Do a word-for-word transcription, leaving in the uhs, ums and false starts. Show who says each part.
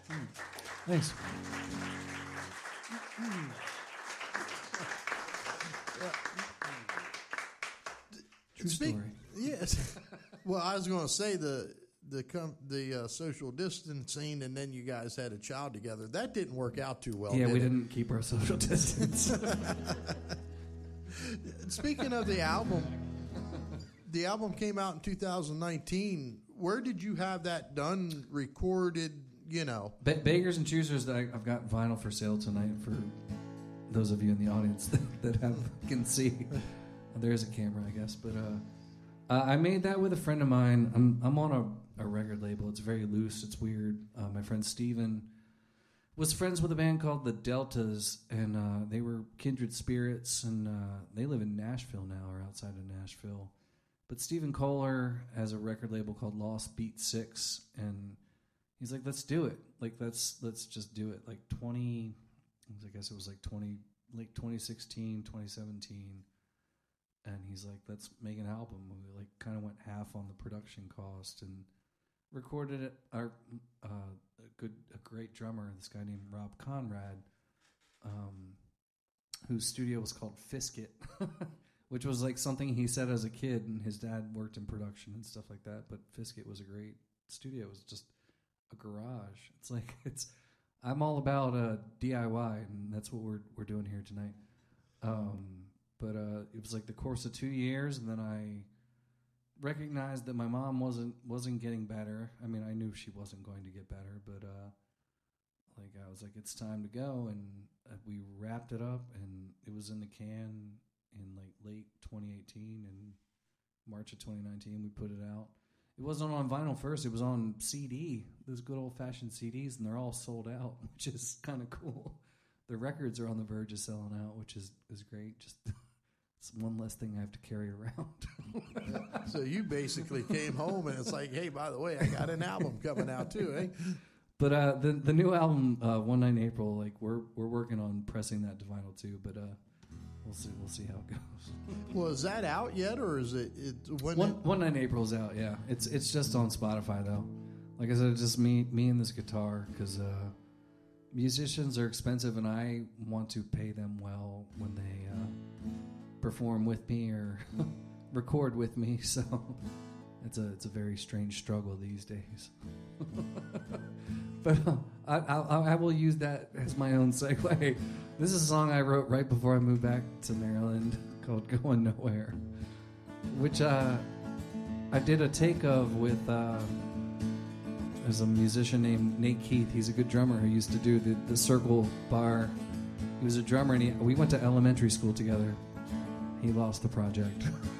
Speaker 1: Thanks. True
Speaker 2: Speak,
Speaker 1: story.
Speaker 2: Yes. Well, I was going to say the the com- the uh, social distancing, and then you guys had a child together. That didn't work out too well.
Speaker 1: Yeah,
Speaker 2: did
Speaker 1: we
Speaker 2: it?
Speaker 1: didn't keep our social distance.
Speaker 2: Speaking of the album, the album came out in two thousand nineteen. Where did you have that done, recorded? You know,
Speaker 1: Ba- Bakers and Choosers. I, I've got vinyl for sale tonight for those of you in the audience that, that have can see. There is a camera, I guess, but uh, uh, I made that with a friend of mine. I'm I'm on a, a record label. It's very loose. It's weird. Uh, my friend Steven was friends with a band called the Deltas, and uh, they were kindred spirits, and uh, they live in Nashville now, or outside of Nashville. But Stephen Kohler has a record label called Lost Beat Six, and he's like, let's do it. Like, let's let's just do it. Like twenty, I guess it was like twenty, late twenty sixteen, twenty seventeen. And he's like, let's make an album. We like kind of went half on the production cost and recorded it. Our uh, a good, a great drummer, this guy named Rob Conrad, um, whose studio was called Fiskit, which was like something he said as a kid. And his dad worked in production and stuff like that. But Fiskit was a great studio. It was just a garage. It's like it's. I'm all about uh, D I Y, and that's what we're we're doing here tonight. Um, But uh, it was like the course of two years, and then I recognized that my mom wasn't wasn't getting better. I mean, I knew she wasn't going to get better, but uh, like I was like, it's time to go, and uh, we wrapped it up, and it was in the can in like late twenty eighteen, and March of twenty nineteen we put it out. It wasn't on vinyl first; it was on C D. Those good old fashioned C Ds, and they're all sold out, which is kind of cool. The records are on the verge of selling out, which is is great. Just it's one less thing I have to carry around.
Speaker 2: So you basically came home and it's like, hey, by the way, I got an album coming out too, eh?
Speaker 1: But uh, the the new album, uh, One Night in April, like we're we're working on pressing that to vinyl too. But uh, we'll see we'll see how it goes.
Speaker 2: Well, is that out yet, or is it, it when
Speaker 1: One
Speaker 2: it,
Speaker 1: One Night in April is out. Yeah, it's it's just on Spotify though. Like I said, it's just me me and this guitar because uh, musicians are expensive, and I want to pay them well when they uh, perform with me or record with me. So it's a it's a very strange struggle these days. But uh, I, I I will use that as my own segue. This is a song I wrote right before I moved back to Maryland called "Going Nowhere," which uh, I did a take of with. Uh, There's a musician named Nate Keith. He's a good drummer who used to do the, the Circle Bar. He was a drummer, and he, we went to elementary school together. He lost the project.